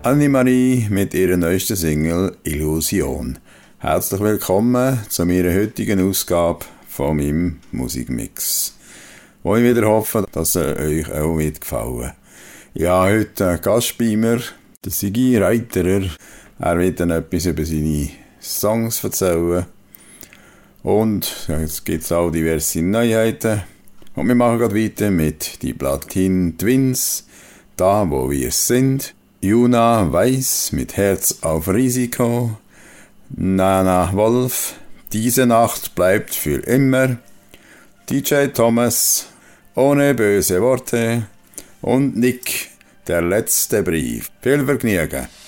Annemarie mit ihrer neuesten Single «Illusion». Herzlich willkommen zu meiner heutigen Ausgabe von meinem Musikmix, wo ich wieder hoffe, dass er euch auch wird gefallen. Ich habe heute einen Gast bei mir, der Sigi Reiterer. Er wird dann etwas über seine Songs erzählen. Und jetzt gibt es auch diverse Neuheiten. Und wir machen gerade weiter mit die Platin Twins, Da wo wir sind. Juna Weiss mit Herz auf Risiko. Nana Wolf, Diese Nacht bleibt für immer. DJ Thomas, Ohne böse Worte. Und Nick, Der letzte Brief. Viel Vergnügen.